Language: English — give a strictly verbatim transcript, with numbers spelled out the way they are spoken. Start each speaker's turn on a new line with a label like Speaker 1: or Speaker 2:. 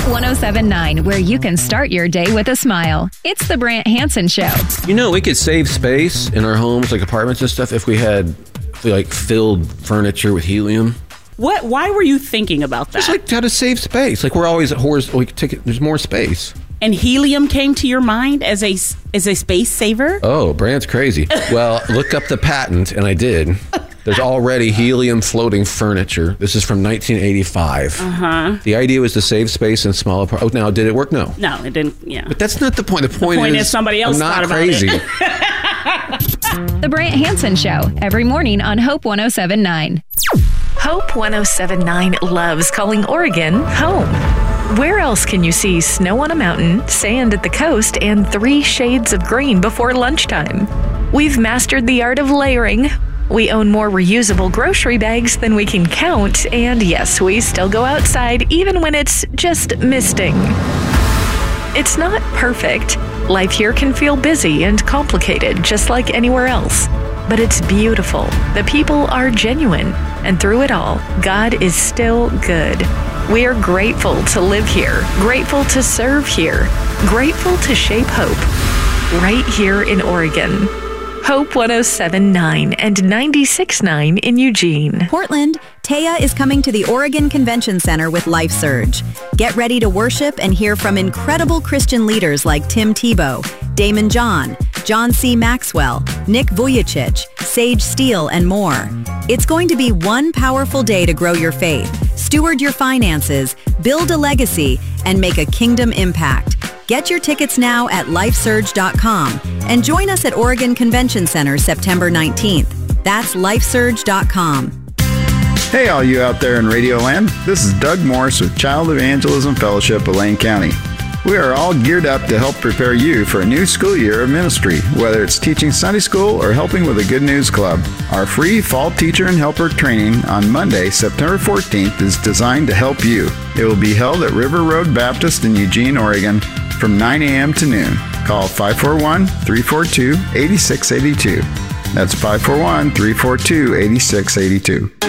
Speaker 1: one oh seven point nine, where you can start your day with a smile. It's the Brant Hansen Show.
Speaker 2: You know, we could save space in our homes, like apartments and stuff, if we had if we, like filled furniture with helium.
Speaker 3: What? Why were you thinking about that?
Speaker 2: Just like how to save space. Like we're always at horrors. We could take it. There's more space.
Speaker 3: And helium came to your mind as a as a space saver?
Speaker 2: Oh, Brant's crazy. Well, look up the patent, and I did. There's already helium floating furniture. This is from nineteen eighty-five.
Speaker 3: Uh-huh.
Speaker 2: The idea was to save space in small apartments. Oh, now, did it work? No.
Speaker 3: No, it didn't. Yeah.
Speaker 2: But that's not the point. The point,
Speaker 3: the point is,
Speaker 2: is
Speaker 3: somebody else
Speaker 2: I'm not
Speaker 3: thought about
Speaker 2: crazy.
Speaker 3: it.
Speaker 1: The Brant Hansen Show, every morning on Hope one oh seven point nine.
Speaker 4: Hope one oh seven point nine loves calling Oregon home. Where else can you see snow on a mountain, sand at the coast, and three shades of green before lunchtime? We've mastered the art of layering. We own more reusable grocery bags than we can count, and yes, we still go outside even when it's just misting. It's not perfect. Life here can feel busy and complicated, just like anywhere else. But it's beautiful. The people are genuine. And through it all, God is still good. We are grateful to live here, grateful to serve here, grateful to shape hope. Right here in Oregon. Hope one oh seven point nine and ninety-six point nine in Eugene.
Speaker 5: Portland, Taya is coming to the Oregon Convention Center with Life Surge. Get ready to worship and hear from incredible Christian leaders like Tim Tebow, Damon John, John C. Maxwell, Nick Vujicic, Sage Steele, and more. It's going to be one powerful day to grow your faith, steward your finances, build a legacy, and make a kingdom impact. Get your tickets now at life surge dot com and join us at Oregon Convention Center September nineteenth. That's life surge dot com.
Speaker 6: Hey, all you out there in Radio Land. This is Doug Morris with Child Evangelism Fellowship of Lane County. We are all geared up to help prepare you for a new school year of ministry, whether it's teaching Sunday school or helping with a Good News Club. Our free Fall Teacher and Helper training on Monday, September fourteenth is designed to help you. It will be held at River Road Baptist in Eugene, Oregon from nine a.m. to noon. Call five four one, three four two, eight six eight two. That's five four one, three four two, eight six eight two.